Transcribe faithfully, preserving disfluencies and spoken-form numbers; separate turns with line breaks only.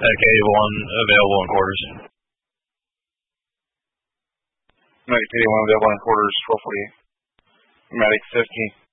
Medic eighty-one available in quarters.
Medic eighty-one available in quarters, twelve forty-eight. Medic fifty.